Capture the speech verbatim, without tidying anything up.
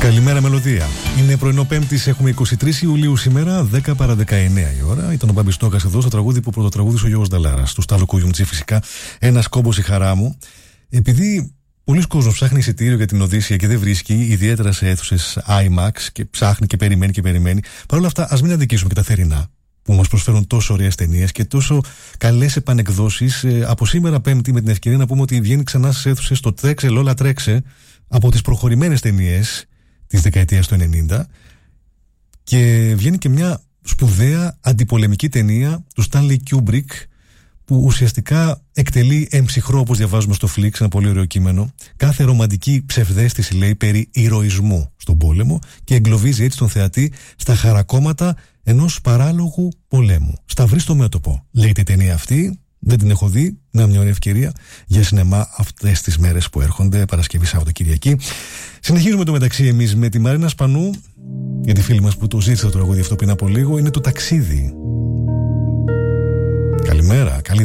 Καλημέρα μελωδία. Είναι πρωινό Πέμπτης, έχουμε εικοστή τρίτη Ιουλίου σήμερα, δέκα παρά δεκαεννέα η ώρα. Ήταν ο Μπαμπιστόκας εδώ στο τραγούδι που πρωτοτραγούδησε ο Γιώργος Νταλάρας, του Σταύλου Κουγιουμτζή φυσικά. Ένας κόμπος η χαρά μου. Επειδή πολλοί κόσμος ψάχνει εισιτήριο για την Οδύσσεια και δεν βρίσκει, ιδιαίτερα σε αίθουσες IMAX, και ψάχνει και περιμένει και περιμένει. Παρ' όλα αυτά, ας μην αδικήσουμε και τα θερινά, που μας προσφέρουν τόσο ωραίες ταινίες και τόσο καλές επανεκδόσεις. Από σήμερα Πέμπτη, με την ευκαιρία να πούμε ότι βγαίνει ξανά στις αίθουσες το Τρέξε Λόλα Τρέξε, από τις προχωρημένες ταινίες της δεκαετίας του ενενήντα, και βγαίνει και μια σπουδαία αντιπολεμική ταινία του Stanley Kubrick, που ουσιαστικά εκτελεί εμψυχρό, όπως διαβάζουμε στο Flix, ένα πολύ ωραίο κείμενο, κάθε ρομαντική ψευδαίσθηση, λέει, περί ηρωισμού στον πόλεμο, και εγκλωβίζει έτσι τον θεατή στα χαρακόμματα ενός παράλογου πολέμου. Σταυρί στο μέτωπο, λέγεται η ταινία αυτή. Δεν την έχω δει. Να, μια ωραία ευκαιρία για σινεμά αυτές τις μέρες που έρχονται, Παρασκευή, Σάββατο, Κυριακή. Συνεχίζουμε το μεταξύ εμείς με τη Μαρίνα Σπανού, για τη φίλη μας που το ζήτησε το τραγούδι αυτό πριν από λίγο. Είναι το Ταξίδι.